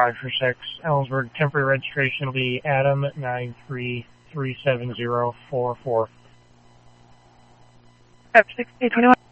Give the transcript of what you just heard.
546. Ellensburg, temporary registration will be Adam 9337044. Up 6821.